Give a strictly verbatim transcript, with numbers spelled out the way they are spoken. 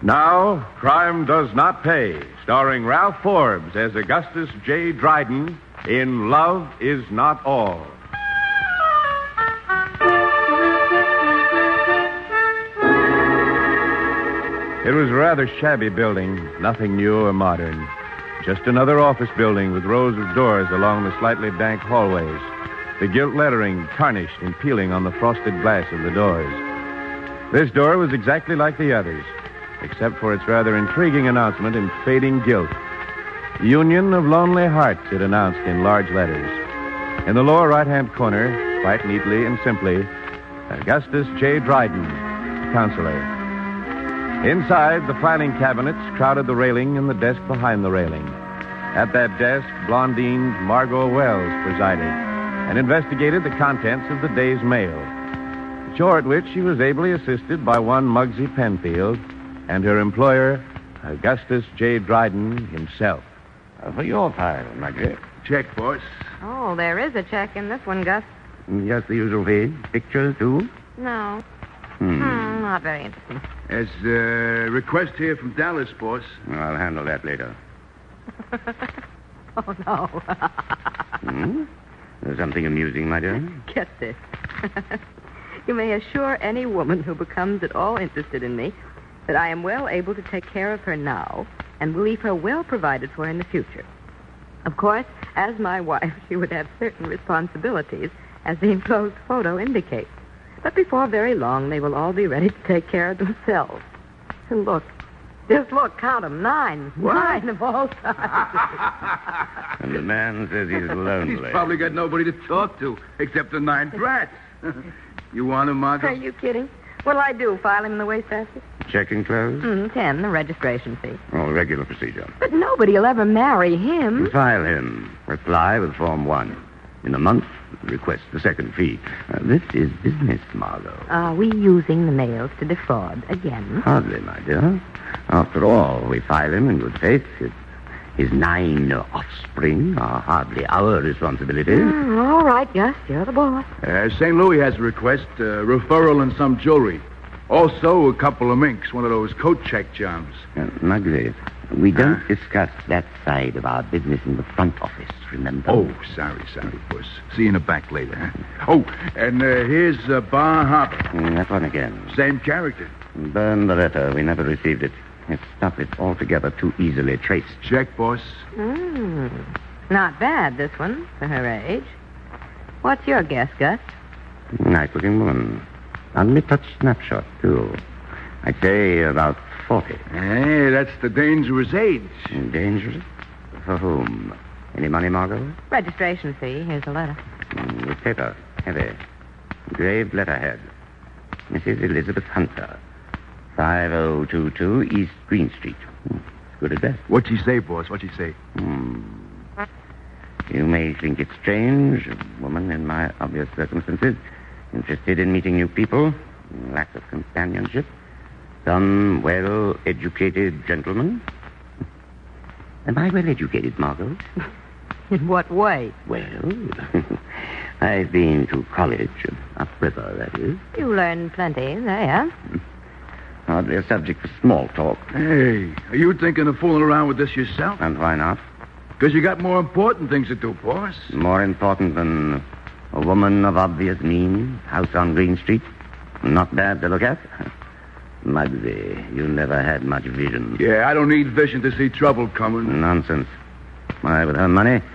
Now, Crime Does Not Pay, starring Ralph Forbes as Augustus J. Dryden in Love Is Not All. It was a rather shabby building, nothing new or modern. Just another office building with rows of doors along the slightly dank hallways. The gilt lettering tarnished and peeling on the frosted glass of the doors. This door was exactly like the others, except for its rather intriguing announcement in fading gilt. Union of Lonely Hearts, it announced in large letters. In the lower right-hand corner, quite neatly and simply, Augustus J. Dryden, counselor. Inside, the filing cabinets crowded the railing and the desk behind the railing. At that desk, blondined Margot Wells presided and investigated the contents of the day's mail. A show at which she was ably assisted by one Muggsy Penfield and her employer, Augustus J. Dryden himself. Uh, for your file, Muggsy. Check, boss. Oh, there is a check in this one, Gus. Just the usual fee. Pictures, too? No. Hmm. Hmm, not very interesting. There's a request here from Dallas, boss. I'll handle that later. Oh, no. Hmm? There's something amusing, my dear? Get this. You may assure any woman who becomes at all interested in me that I am well able to take care of her now and will leave her well provided for in the future. Of course, as my wife, she would have certain responsibilities, as the enclosed photo indicates. But before very long, they will all be ready to take care of themselves. And look, just look, count them, nine. What? Nine of all sizes. And the man says he's lonely. He's probably got nobody to talk to, except the nine brats. You want him, Margot? Are you kidding? What'll I do, file him in the wastebasket? Checking clothes? Mm, ten, the registration fee. Oh, regular procedure. But nobody will ever marry him. File him. Reply with Form one. In a month, request the second fee. Uh, this is business, Margot. Are we using the mails to defraud again? Hardly, my dear. After all, we file him in good faith. His, his nine offspring are hardly our responsibility. Mm, all right, Gus, you're the boss. Uh, Saint Louis has a request, uh, referral and some jewelry. Also, a couple of minks, one of those coat check jobs. Uh, Muggsy, we don't huh? discuss that side of our business in the front office, remember? Oh, sorry, sorry, boss. See you in the back later, huh? Oh, and uh, here's uh, Bar Harbor. Mm, that one again. Same character. Burn the letter. We never received it. Its stuff is altogether too easily traced. Check, boss. Mm, not bad, this one, for her age. What's your guess, Gus? Nice-looking woman. Unretouched snapshot, too. I'd say about forty. Hey, that's the dangerous age. Dangerous? For whom? Any money, Margot? Registration fee. Here's the letter. Mm, with paper. Heavy. Engraved letterhead. Missus Elizabeth Hunter. five oh two two East Green Street. Hmm. Good address. What'd she say, boss? What'd she say? Hmm. You may think it strange. A woman in my obvious circumstances. Interested in meeting new people. Lack of companionship. Some well-educated gentleman. Am I well-educated, Margot? In what way? Well, I've been to college. Upriver, that is. You learn plenty there. Hardly a subject for small talk. Hey, are you thinking of fooling around with this yourself? And why not? Because you got more important things to do, boss. More important than a woman of obvious means, house on Green Street. Not bad to look at. Muggsy, you never had much vision. Yeah, I don't need vision to see trouble coming. Nonsense. Why, with her money,